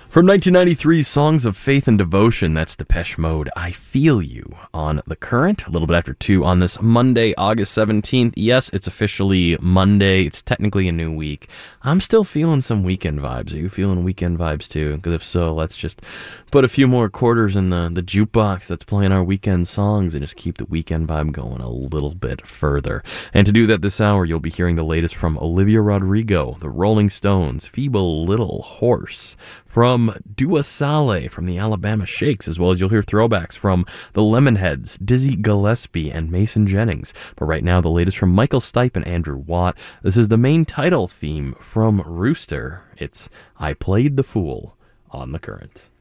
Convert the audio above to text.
From 1993's Songs of Faith and Devotion, that's Depeche Mode, I Feel You, on The Current, a little bit after 2 on this Monday, August 17th. Yes, it's officially Monday. It's technically a new week. I'm still feeling some weekend vibes. Are you feeling weekend vibes too? Because if so, let's just put a few more quarters in the jukebox that's playing our weekend songs and just keep the weekend vibe going a little bit further. And to do that this hour, you'll be hearing the latest from Olivia Rodrigo, the Rolling Stones, Feeble Little Horse, from Dua Saleh from the Alabama Shakes, as well as you'll hear throwbacks from the Lemonheads, Dizzy Gillespie, and Mason Jennings. But right now, the latest from Michael Stipe and Andrew Watt. This is the main title theme from Rooster. It's I Played the Fool on The Current.